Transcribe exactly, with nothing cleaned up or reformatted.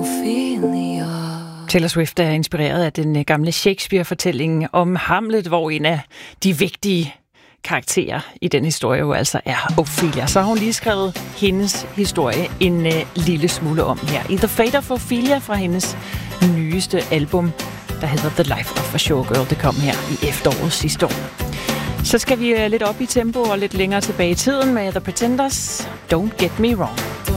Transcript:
Ophelia. Taylor Swift er inspireret af den gamle Shakespeare-fortælling om Hamlet, hvor en af de vigtige karakterer i den historie jo altså er Ophelia. Så har hun lige skrevet hendes historie en uh, lille smule om her i The Fate of Ophelia fra hendes nyeste album, der hedder The Life of a Showgirl. Det kom her i efteråret sidste år. Så skal vi uh, lidt op i tempo og lidt længere tilbage i tiden med The Pretenders. Don't Get Me Wrong.